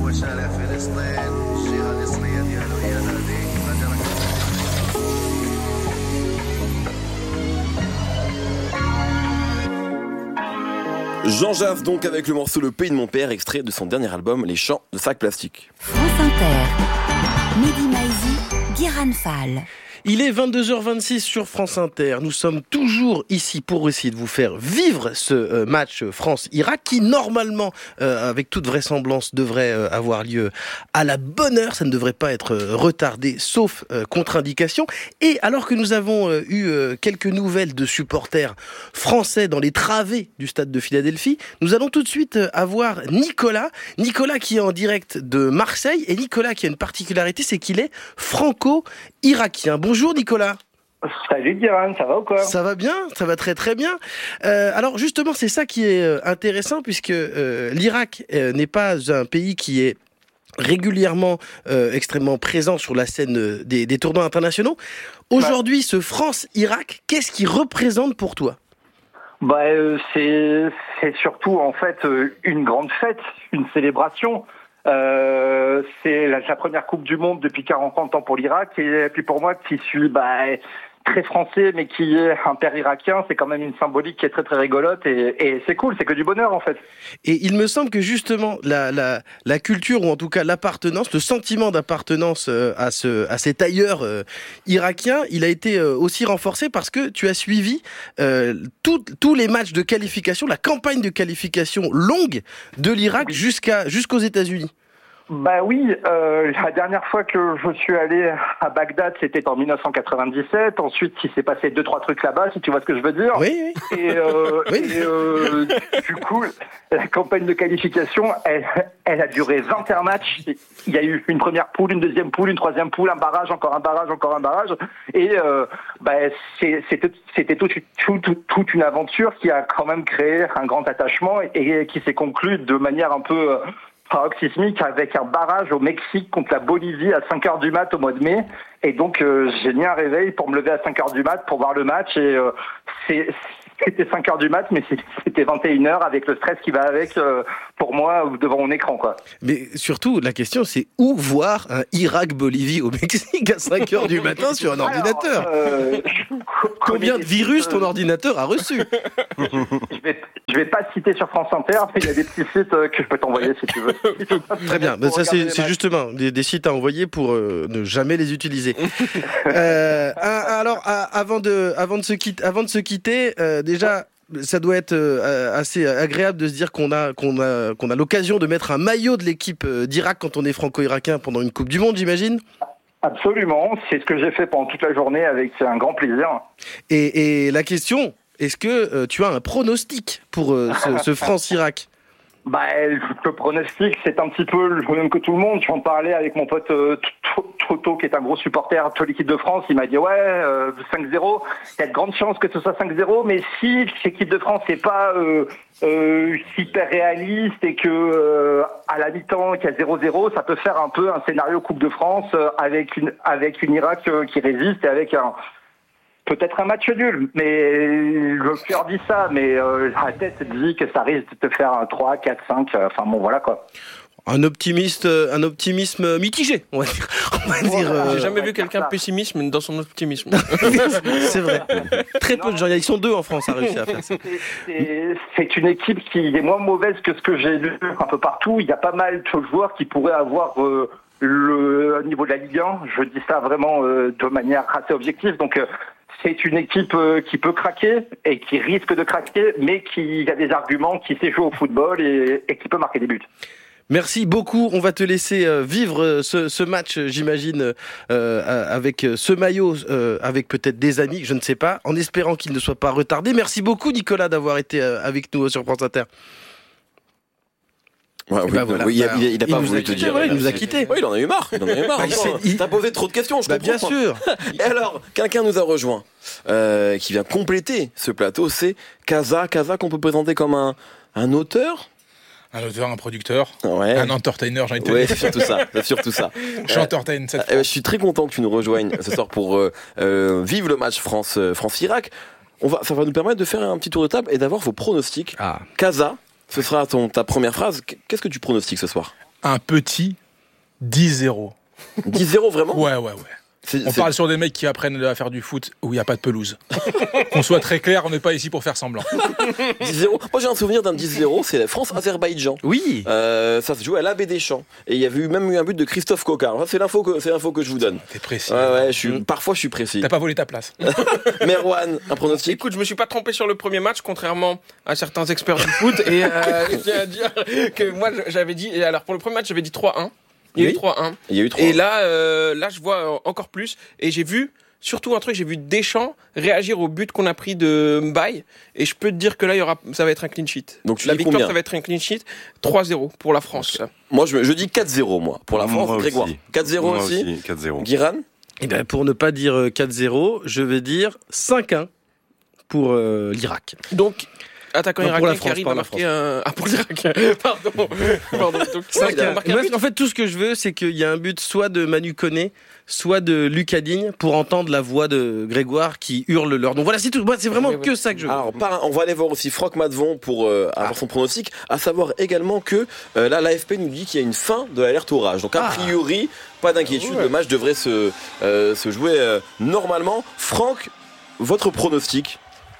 Jean Jaff donc avec le morceau Le Pays de mon père, extrait de son dernier album Les Chants de Sac Plastique. France Inter, Mehdi Maizi, Guérin Fall. Il est 22h26 sur France Inter. Nous sommes toujours ici pour essayer de vous faire vivre ce match France-Irak qui, normalement, avec toute vraisemblance, devrait avoir lieu à la bonne heure. Ça ne devrait pas être retardé, sauf contre-indication. Et alors que nous avons eu quelques nouvelles de supporters français dans les travées du stade de Philadelphie, nous allons tout de suite avoir Nicolas. Nicolas qui est en direct de Marseille. Et Nicolas qui a une particularité, c'est qu'il est franco-irakien. Bonjour Nicolas. Salut Guérin, ça va ou quoi ? Ça va bien, ça va très très bien. Alors justement, c'est ça qui est intéressant puisque l'Irak n'est pas un pays qui est régulièrement extrêmement présent sur la scène des tournois internationaux. Aujourd'hui, ce France-Irak, qu'est-ce qu'il représente pour toi ? C'est surtout en fait une grande fête, une célébration. C'est la première Coupe du Monde depuis 40 ans pour l'Irak, et puis pour moi qui suis très français mais qui est un père irakien, c'est quand même une symbolique qui est très très rigolote et c'est cool, c'est que du bonheur en fait. Et il me semble que justement la culture, ou en tout cas l'appartenance, le sentiment d'appartenance à cet ailleurs irakien, il a été aussi renforcé parce que tu as suivi tous les matchs de qualification, la campagne de qualification longue de l'Irak jusqu'aux États-Unis. Oui, la dernière fois que je suis allé à Bagdad, c'était en 1997. Ensuite, il s'est passé 2-3 trucs là-bas, si tu vois ce que je veux dire. Oui. Du coup, la campagne de qualification, elle a duré 21 matchs. Il y a eu une première poule, une deuxième poule, une troisième poule, un barrage, encore un barrage, encore un barrage. Et c'était toute une aventure qui a quand même créé un grand attachement et qui s'est conclue de manière un peu paroxysmique avec un barrage au Mexique contre la Bolivie à 5h du mat au mois de mai. Et donc, j'ai mis un réveil pour me lever à 5h du mat pour voir le match. Et c'était 5h du mat, mais c'était 21h avec le stress qui va avec pour moi devant mon écran, quoi. Mais surtout, la question, c'est où voir un Irak-Bolivie au Mexique à 5h du matin sur un ordinateur ? Combien de virus ton ordinateur a reçu ? Je vais pas citer sur France Inter, mais il y a des petits sites que je peux t'envoyer si tu veux. Très bien, ça c'est justement des sites à envoyer pour ne jamais les utiliser. Alors, avant de se quitter, déjà, ça doit être assez agréable de se dire qu'on a l'occasion de mettre un maillot de l'équipe d'Irak quand on est franco-irakien pendant une Coupe du Monde, j'imagine ? Absolument, c'est ce que j'ai fait pendant toute la journée avec un grand plaisir. Et la question, est-ce que tu as un pronostic pour ce France-Irak ? Le pronostic, c'est un petit peu le même que tout le monde. J'en parlais avec mon pote Toto, qui est un gros supporter de l'équipe de France. Il m'a dit 5-0. Il y a de grandes chances que ce soit 5-0, mais si l'équipe de France n'est pas hyper réaliste et que à la mi-temps qu'il y a 0-0, ça peut faire un peu un scénario Coupe de France avec une Irak qui résiste et avec peut-être un match nul, mais le cœur dit ça, mais la tête dit que ça risque de te faire un 3, 4, 5, voilà quoi. Un optimisme mitigé, on va dire. J'ai jamais vu quelqu'un pessimiste dans son optimisme. C'est vrai. Très peu de gens, ils sont 2 en France à réussir à faire ça. C'est une équipe qui est moins mauvaise que ce que j'ai lu un peu partout. Il y a pas mal de joueurs qui pourraient avoir le niveau de la Ligue 1. Je dis ça vraiment de manière assez objective. Donc c'est une équipe qui peut craquer et qui risque de craquer, mais qui a des arguments, qui sait jouer au football et qui peut marquer des buts. Merci beaucoup. On va te laisser vivre ce match, j'imagine, avec ce maillot, avec peut-être des amis, je ne sais pas, en espérant qu'il ne soit pas retardé. Merci beaucoup, Nicolas, d'avoir été avec nous sur France Inter. Ouais, il n'a pas voulu te dire. Il nous a quittés. Oui, il en a eu marre. T'as posé trop de questions, je comprends. Bien sûr. Et alors, quelqu'un nous a rejoint, qui vient compléter ce plateau, c'est Kaza. Kaza qu'on peut présenter comme un auteur. Un auteur, un producteur, ouais. Un entertainer, j'ai envie de te dire. Ouais, c'est surtout ça. Je entertain cette fois. Je suis très content que tu nous rejoignes ce soir pour vivre le match France-Irak. Ça va nous permettre de faire un petit tour de table et d'avoir vos pronostics. Kaza, ce sera ta première phrase. Qu'est-ce que tu pronostiques ce soir ? Un petit 10-0. 10-0 vraiment? Ouais. On parle sur des mecs qui apprennent à faire du foot où il n'y a pas de pelouse. Qu'on soit très clair, on n'est pas ici pour faire semblant. 10-0. Moi j'ai un souvenir d'un 10-0, c'est la France-Azerbaïdjan. Oui. Ça se jouait à l'Abbé des Champs. Et il y avait même eu un but de Christophe Coquard. Alors, c'est l'info que je vous donne. T'es précis. Parfois je suis précis. T'as pas volé ta place. Merwan, un pronostic? Écoute, je me suis pas trompé sur le premier match, contrairement à certains experts du foot. Et je tiens à dire que moi j'avais dit. Et alors pour le premier match, j'avais dit 3-1. Il y a eu 3-1. Et là, je vois encore plus. Et j'ai vu, surtout un truc, j'ai vu Deschamps réagir au but qu'on a pris de Mbaye. Et je peux te dire que là, ça va être un clean sheet. Donc la victoire, ça va être un clean sheet. 3-0 pour la France. Moi, je dis 4-0, moi. Pour la France, Grégoire. 4-0 aussi. 4-0. Guiran? Et ben pour ne pas dire 4-0, je vais dire 5-1 pour l'Irak. Donc, attaquant irakien qui arrive à marquer un... Ah, pour l'Irak. Pardon. Donc, 5-1. En fait, tout ce que je veux, c'est qu'il y a un but soit de Manu Koné, soit de Lucas Digne, pour entendre la voix de Grégoire qui hurle leur nom. Voilà, c'est tout. Moi, c'est vraiment que ça que je veux. Alors, on va aller voir aussi Franck Matvon pour avoir son pronostic. À savoir également que là, l'AFP nous dit qu'il y a une fin de l'alerte orage. Donc, a priori, pas d'inquiétude. Le match devrait se jouer normalement. Franck, votre pronostic?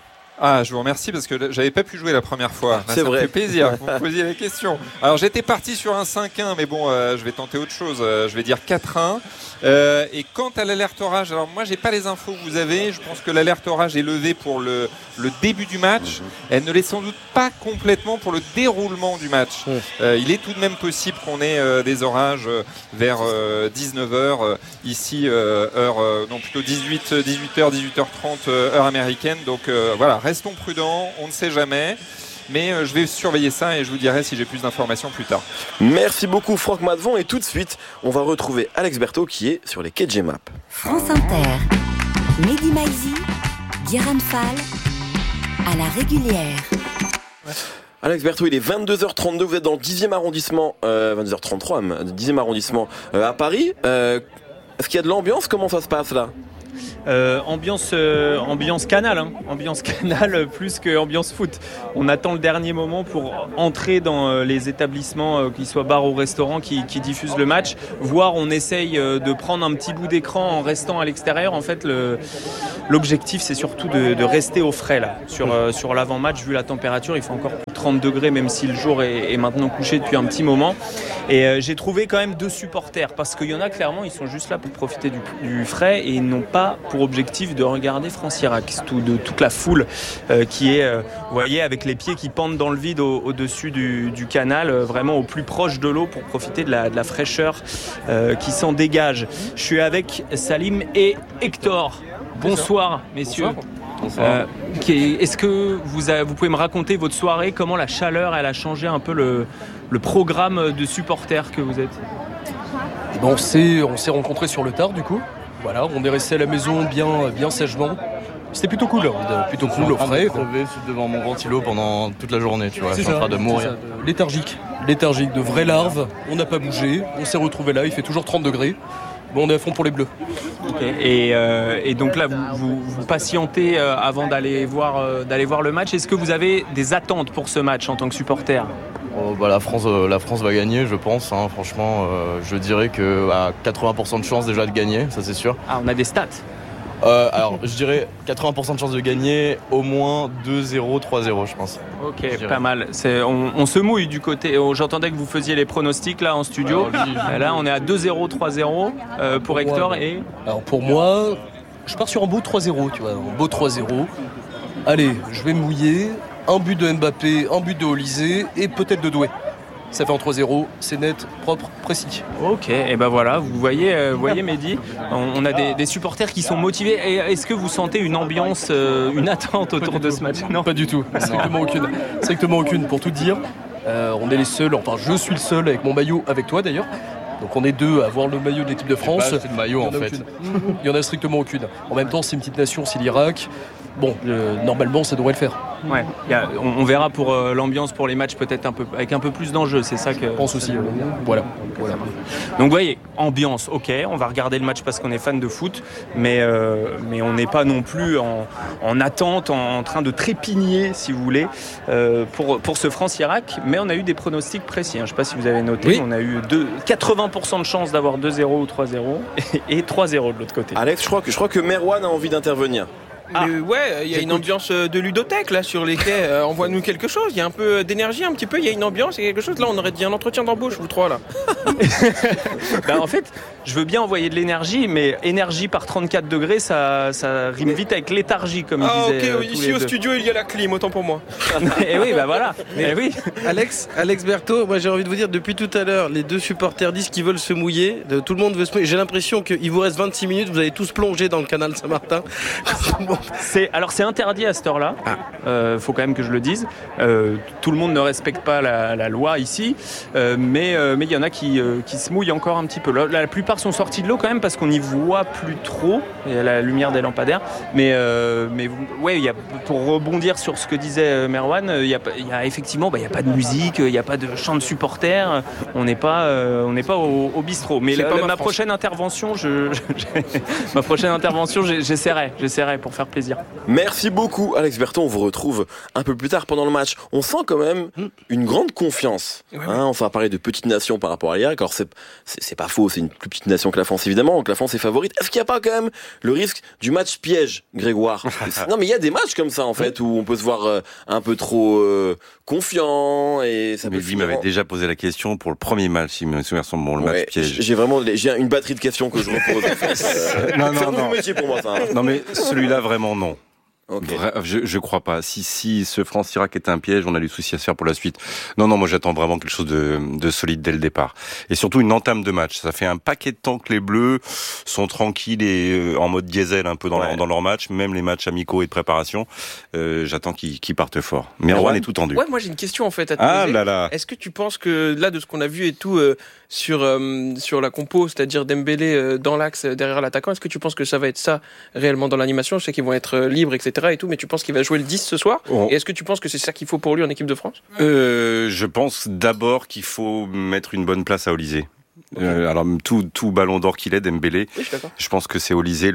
Je vous remercie parce que j'avais pas pu jouer la première fois. C'est vrai. Ça me fait plaisir que vous me posiez la question. Alors j'étais parti sur un 5-1, mais bon, je vais tenter autre chose. Je vais dire 4-1. Et quant à l'alerte orage, alors moi j'ai pas les infos que vous avez. Je pense que l'alerte orage est levée pour le début du match. Elle ne l'est sans doute pas complètement pour le déroulement du match. Il est tout de même possible qu'on ait des orages vers 19h ici, plutôt 18h, 18h30 heure américaine. Donc voilà, restons prudents, on ne sait jamais. Mais je vais surveiller ça et je vous dirai si j'ai plus d'informations plus tard. Merci beaucoup Franck Matvon et tout de suite, on va retrouver Alex Berthaud qui est sur les quais de Gemap. France Inter, Mehdi Maizi, Guérin Fall, à la régulière. Alex Berthaud, il est 22h32, vous êtes dans le 10e arrondissement, 22h33 même, 10e arrondissement à Paris. Est-ce qu'il y a de l'ambiance? Comment ça se passe là? Ambiance canal, hein. Ambiance canal plus que ambiance foot. On attend le dernier moment pour entrer dans les établissements, qu'ils soient bars ou restaurants, qui diffusent le match. Voire on essaye de prendre un petit bout d'écran en restant à l'extérieur. En fait, l'objectif c'est surtout de rester au frais là. Sur l'avant-match, vu la température, il fait encore plus de 30 degrés, même si le jour est maintenant couché depuis un petit moment. Et j'ai trouvé quand même 2 supporters, parce qu'il y en a clairement, ils sont juste là pour profiter du frais et ils n'ont pas pour objectif de regarder France-Irak, de toute la foule qui est, vous voyez, avec les pieds qui pendent dans le vide au-dessus du canal, vraiment au plus proche de l'eau pour profiter de la fraîcheur qui s'en dégage. Je suis avec Salim et Hector. Bonsoir, messieurs. Bonsoir. Est-ce que vous pouvez me raconter votre soirée, comment la chaleur elle a changé un peu le programme de supporters que vous êtes? On s'est rencontrés sur le tard du coup. Voilà, on est resté à la maison bien sagement. C'était plutôt cool, au frais. Crevé devant mon ventilo pendant toute la journée, tu vois, je suis en train de mourir. Léthargique, de vraies larves. On n'a pas bougé, on s'est retrouvés là, il fait toujours 30 degrés. Bon, on est à fond pour les Bleus. Okay. Et donc là, vous patientez avant d'aller voir le match. Est-ce que vous avez des attentes pour ce match en tant que supporter? La France va gagner, je pense. Hein. Franchement, je dirais qu'à 80% de chance déjà de gagner, ça c'est sûr. Ah, on a des stats. Alors, je dirais 80% de chance de gagner, au moins 2-0, 3-0, je pense. Ok, pas mal. On se mouille du côté. J'entendais que vous faisiez les pronostics là en studio. Là, on est à 2-0, 3-0 pour Hector. Et... Alors, pour moi, je pars sur un beau 3-0, tu vois. Un beau 3-0. Allez, je vais me mouiller. Un but de Mbappé, un but de Olysée et peut-être de Doué. Ça fait en 3-0, c'est net, propre, précis. Ok, et ben voilà, vous voyez Mehdi, on a des supporters qui sont motivés. Et est-ce que vous sentez une ambiance, une attente autour de ce match? Non, pas du tout, strictement aucune. Pour tout dire, on est les seuls, enfin je suis le seul avec mon maillot, avec toi d'ailleurs. Donc on est 2 à avoir le maillot de l'équipe de France. C'est le maillot en fait. Il n'y en a strictement aucune. En même temps, c'est une petite nation, c'est l'Irak. Bon, normalement ça devrait le faire. Ouais. On verra pour l'ambiance pour les matchs peut-être avec un peu plus d'enjeu, c'est ça que je pense aussi. Voilà. Donc vous voyez, ambiance, ok, on va regarder le match parce qu'on est fan de foot, mais on n'est pas non plus en attente, en train de trépigner, si vous voulez, pour ce France-Irak. Mais on a eu des pronostics précis. Je ne sais pas si vous avez noté, on a eu 80% de chances d'avoir 2-0 ou 3-0 et 3-0 de l'autre côté. Alex, je crois que Merwan a envie d'intervenir. Mais ouais, il y a une ambiance de ludothèque là sur les quais. Envoie-nous quelque chose. Il y a un peu d'énergie, un petit peu. Il y a une ambiance, il y a quelque chose. Là, on aurait dit un entretien d'embauche, vous trois là. En fait, je veux bien envoyer de l'énergie, mais énergie par 34 degrés, ça rime vite avec léthargie, comme ils disaient. Ok, ici au studio, il y a la clim, autant pour moi. Et oui, voilà. Et oui. Alex Berthaud, moi j'ai envie de vous dire, depuis tout à l'heure, les deux supporters disent qu'ils veulent se mouiller. Tout le monde veut se mouiller. J'ai l'impression qu'il vous reste 26 minutes. Vous allez tous plonger dans le canal Saint-Martin. C'est interdit à cette heure-là. Faut quand même que je le dise. Tout le monde ne respecte pas la loi ici, mais il y en a qui se mouillent encore un petit peu. La plupart sont sortis de l'eau quand même parce qu'on n'y voit plus trop. Il y a la lumière des lampadaires. Mais ouais, pour rebondir sur ce que disait Merwan, il y a effectivement, il y a pas de musique, il y a pas de chant de supporters. On n'est pas au bistrot. Mais ma prochaine intervention, j'essaierai pour faire plaisir. Merci beaucoup Alex Berthaud, on vous retrouve un peu plus tard pendant le match. On sent quand même une grande confiance. On va parler de petite nation par rapport à l'Irak. Alors c'est pas faux, c'est une plus petite nation que la France évidemment, donc la France est favorite. Est-ce qu'il n'y a pas quand même le risque du match piège, Grégoire? Non mais il y a des matchs comme ça en fait où on peut se voir un peu trop confiant et ça peut. Mais lui m'avait déjà posé la question pour le premier match, si mes souvenirs sont bons, le match piège. J'ai une batterie de questions que je repose. En fait. Non. C'est un nouveau métier pour moi ça. Non mais celui-là vraiment non. Okay. Je crois pas. Si ce France-Irak était un piège, on a du souci à se faire pour la suite. Non, moi j'attends vraiment quelque chose de solide dès le départ. Et surtout une entame de match. Ça fait un paquet de temps que les Bleus sont tranquilles et en mode diesel un peu dans leur match, même les matchs amicaux et de préparation. J'attends qu'ils partent fort. Mais Erwan est tout tendu. Ouais, moi j'ai une question en fait à te poser. Ah là là. Est-ce que tu penses que là de ce qu'on a vu et tout sur la compo, c'est-à-dire Dembélé dans l'axe derrière l'attaquant, est-ce que tu penses que ça va être ça réellement dans l'animation? Je sais qu'ils vont être libres, etc. et tout, mais tu penses qu'il va jouer le 10 ce soir? Et est-ce que tu penses que c'est ça qu'il faut pour lui en équipe de France? Je pense d'abord qu'il faut mettre une bonne place à Olysée. Okay. Alors tout ballon d'or qu'il est, Dembélé, oui, je pense que c'est Olysée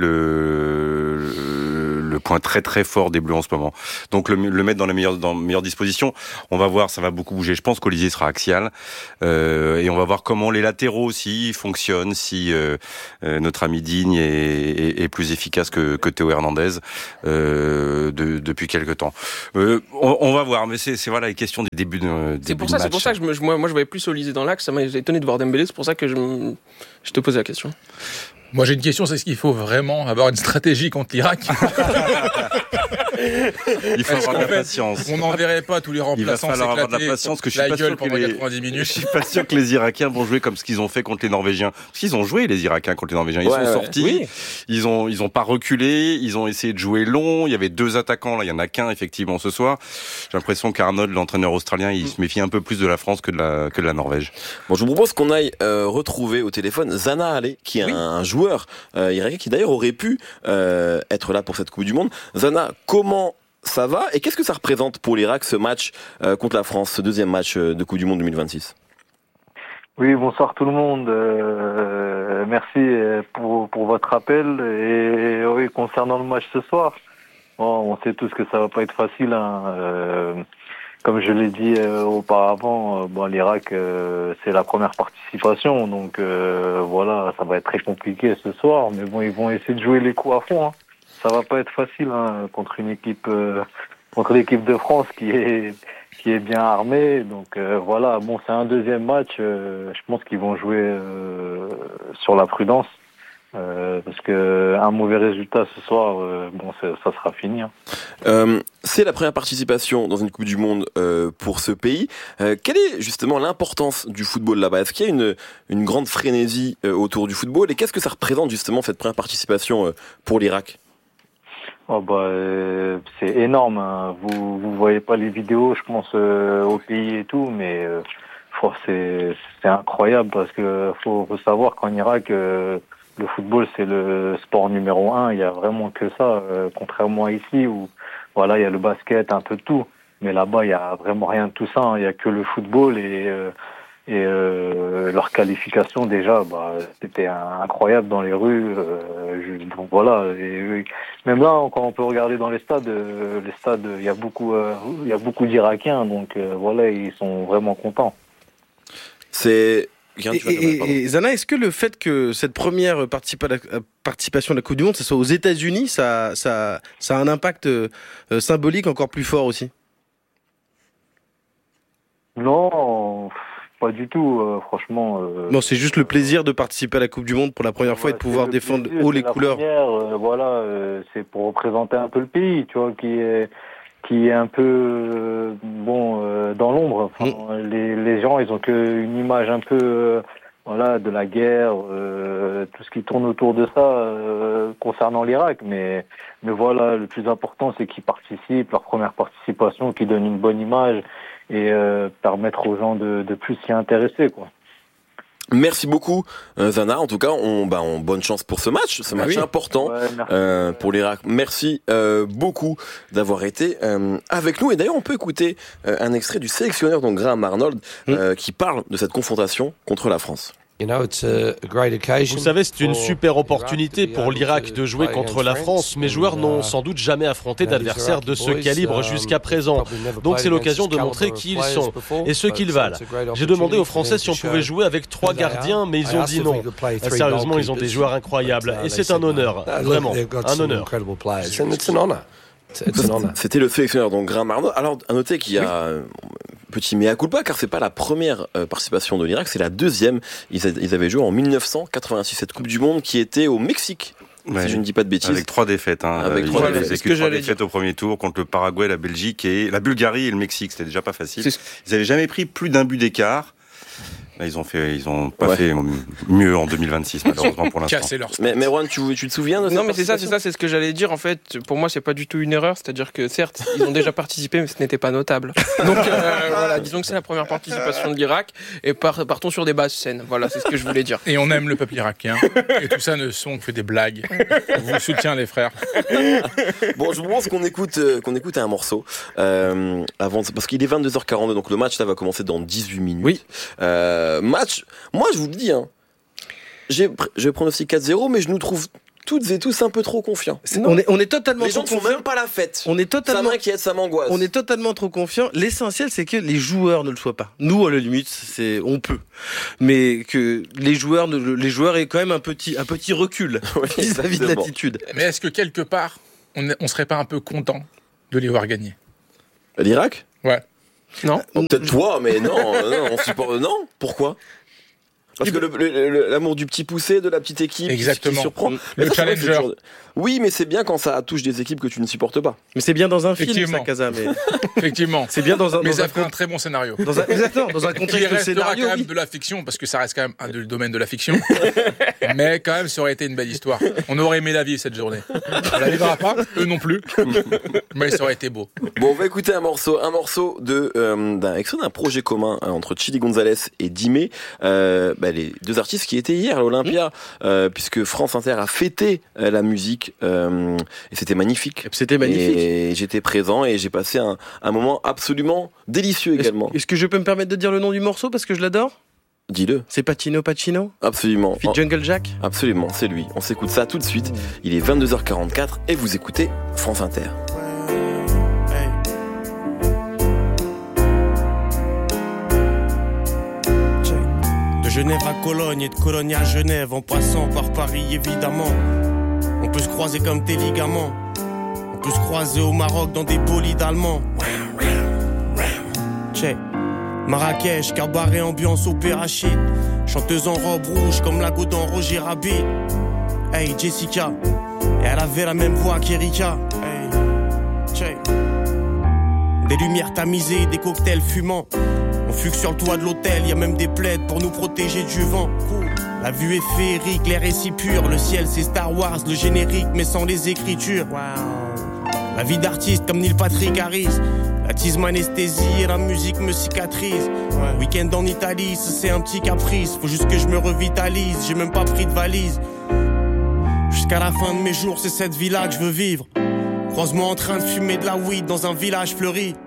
le point très très fort des Bleus en ce moment. Donc le mettre dans meilleure disposition. On va voir, ça va beaucoup bouger. Je pense qu'Olysée sera axial et on va voir comment les latéraux aussi fonctionnent, si notre ami Digne est plus efficace que Théo Hernandez depuis quelques temps. On va voir, mais c'est voilà les questions des débuts de c'est pour ça que moi je voyais plus Olysée dans l'axe. Ça m'a étonné de voir Dembélé. C'est pour ça que je te posais la question. Moi j'ai une question, c'est ce qu'il faut vraiment avoir une stratégie contre l'Irak? Il faut avoir de la patience. On n'enverrait pas tous les remplaçants. Il va falloir avoir de la patience, que je suis pas sûr que 90 minutes. Je suis pas sûr que les Irakiens vont jouer comme ce qu'ils ont fait contre les Norvégiens. Parce qu'ils ont joué les Irakiens contre les Norvégiens. Ils sont sortis. Ils ont pas reculé. Ils ont essayé de jouer long. Il y avait deux attaquants. Là, il y en a qu'un effectivement ce soir. J'ai l'impression qu'Arnold, l'entraîneur australien, il se méfie un peu plus de la France que de la Norvège. Bon, je vous propose qu'on aille retrouver au téléphone Zana Ali, qui est un joueur irakien qui d'ailleurs aurait pu être là pour cette Coupe du Monde. Zana, comment ça va et qu'est-ce que ça représente pour l'Irak ce match contre la France, ce deuxième match de Coupe du Monde 2026? Oui, bonsoir tout le monde. Merci pour votre appel. Et oui, concernant le match ce soir, on sait tous que ça va pas être facile. Comme je l'ai dit auparavant, l'Irak c'est la première participation, donc voilà, ça va être très compliqué ce soir. Mais bon, ils vont essayer de jouer les coups à fond. Ça va pas être facile contre l'équipe de France qui est bien armée. Donc voilà, c'est un deuxième match. Je pense qu'ils vont jouer sur la prudence. Parce que un mauvais résultat ce soir, ça sera fini. C'est la première participation dans une Coupe du Monde pour ce pays. Quelle est justement l'importance du football là-bas? Est-ce qu'il y a une grande frénésie autour du football? Et qu'est-ce que ça représente justement cette première participation pour l'Irak? C'est énorme. Vous voyez pas les vidéos, je pense, au pays et tout, mais c'est incroyable parce que faut savoir qu'en Irak, le football c'est le sport numéro 1. Il y a vraiment que ça, contrairement à ici où voilà, il y a le basket, un peu de tout. Mais là-bas, il y a vraiment rien de tout ça. Il y a que le football et leur qualification déjà, c'était incroyable dans les rues. Donc voilà. Et même là, quand on peut regarder dans les stades, il y a beaucoup d'Irakiens. Donc voilà, ils sont vraiment contents. Et Zana, est-ce que le fait que cette première participation à la Coupe du Monde, ça soit aux États-Unis, ça a un impact symbolique encore plus fort aussi? Non, pas du tout, franchement. Non, c'est juste le plaisir de participer à la Coupe du Monde pour la première fois et de pouvoir défendre haut les couleurs. C'est pour représenter un peu le pays, tu vois, qui est un peu dans l'ombre. Enfin, les gens, ils ont qu'une image un peu de la guerre, tout ce qui tourne autour de ça concernant l'Irak. Mais voilà, le plus important, c'est qu'ils participent, leur première participation, qu'ils donnent une bonne image et permettre aux gens de plus s'y intéresser, quoi. Merci beaucoup Zana, en tout cas bonne chance pour ce match important pour l'Irak. Merci beaucoup d'avoir été avec nous, et d'ailleurs on peut écouter un extrait du sélectionneur, donc Graham Arnold, qui parle de cette confrontation contre la France. Vous savez, c'est une super opportunité pour l'Irak de jouer contre la France. Mes joueurs n'ont sans doute jamais affronté d'adversaires de ce calibre jusqu'à présent. Donc c'est l'occasion de montrer qui ils sont et ce qu'ils valent. J'ai demandé aux Français si on pouvait jouer avec 3 gardiens, mais ils ont dit non. Sérieusement, ils ont des joueurs incroyables et c'est un honneur, vraiment, un honneur. C'était le sélectionneur, donc Graham Arnold. Alors à noter qu'il y a petit mea culpa, car c'est pas la première participation de l'Irak, c'est la deuxième. Ils avaient joué en 1986 cette Coupe du Monde qui était au Mexique. Si je ne dis pas de bêtises. Avec 3 défaites. Avec 3 défaites au premier tour contre le Paraguay, la Belgique et la Bulgarie et le Mexique. C'était déjà pas facile. Ils n'avaient jamais pris plus d'un but d'écart. Là, ils ont pas fait mieux en 2026, malheureusement, pour l'instant. Mais Juan, tu te souviens de ça? Non, mais c'est ce que j'allais dire. En fait, pour moi, c'est pas du tout une erreur. C'est-à-dire que, certes, ils ont déjà participé, mais ce n'était pas notable. Donc, voilà, disons que c'est la première participation de l'Irak, et partons sur des bases saines. Voilà, c'est ce que je voulais dire. Et on aime le peuple irakien. Et tout ça ne sont que des blagues. On vous soutient, les frères. Bon, je vous propose qu'on écoute un morceau, parce qu'il est 22h42, donc le match, ça va commencer dans 18 minutes. Oui. Match, moi je vous le dis, je pronostique 4-0, mais je nous trouve toutes et tous un peu trop confiants. On est totalement les gens ne font même pas la fête. Ça m'inquiète, ça m'angoisse. On est totalement trop confiants. L'essentiel, c'est que les joueurs ne le soient pas. Nous, à la limite, on peut, mais que les joueurs aient quand même un petit recul vis-à-vis de l'attitude. Mais est-ce que quelque part, on serait pas un peu content de les voir gagner? L'Irak? Ouais. Non. Peut-être toi, mais non, on supporte. Non, pourquoi? Parce que l'amour du petit poussé, de la petite équipe, exactement, qui surprend. Le challenger. Oui, mais c'est bien quand ça touche des équipes que tu ne supportes pas. Mais c'est bien dans un film, ça, Casa. Mais... Effectivement. C'est bien dans un. Mais ça ferait un très bon scénario. Exactement. Dans un contexte de scénario. Quand même de la fiction, parce que ça reste quand même le domaine de la fiction. Mais quand même, ça aurait été une belle histoire. On aurait aimé la vivre cette journée. On la vivra pas, eux non plus. Mais ça aurait été beau. Bon, on va écouter un morceau d'un projet commun entre Chili Gonzalez et Dimé. Les 2 artistes qui étaient hier à l'Olympia, puisque France Inter a fêté la musique, et c'était magnifique. Et j'étais présent et j'ai passé un moment absolument délicieux également. Est-ce que je peux me permettre de dire le nom du morceau parce que je l'adore? Dis-le. C'est Pacino? Absolument. Fit Jungle Jack? Absolument, c'est lui. On s'écoute ça tout de suite. Il est 22h44 et vous écoutez France Inter. De Genève à Cologne et de Cologne à Genève, en passant par Paris évidemment. On peut se croiser comme tes ligaments. On peut se croiser au Maroc dans des bolides allemands. Check. Marrakech, cabaret, ambiance opéra shit. Chanteuse en robe rouge comme la go dans Roger Rabbit. Hey Jessica, et elle avait la même voix qu'Erika. Hey, check. Des lumières tamisées, des cocktails fumants. On fugue sur le toit de l'hôtel, y a même des plaids pour nous protéger du vent. La vue est féerique, l'air est si pur. Le ciel c'est Star Wars, le générique mais sans les écritures. La vie d'artiste comme Neil Patrick Harris. La tease m'anesthésie et la musique me cicatrise. Week-end en Italie, ça c'est un petit caprice. Faut juste que je me revitalise, j'ai même pas pris de valise. Jusqu'à la fin de mes jours, c'est cette vie-là que je veux vivre. Croise-moi en train de fumer de la weed dans un village fleuri.